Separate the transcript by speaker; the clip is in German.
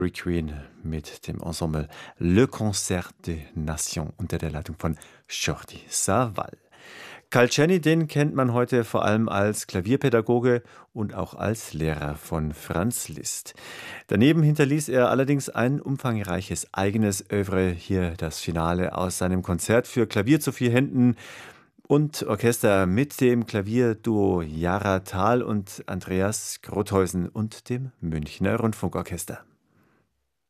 Speaker 1: Queen mit dem Ensemble Le Concert des Nations unter der Leitung von Jordi Savall. Calceni, den kennt man heute vor allem als Klavierpädagoge und auch als Lehrer von Franz Liszt. Daneben hinterließ er allerdings ein umfangreiches eigenes Œuvre. Hier das Finale aus seinem Konzert für Klavier zu 4 Händen und Orchester mit dem Klavierduo Jara Thal und Andreas Grotheusen und dem Münchner Rundfunkorchester.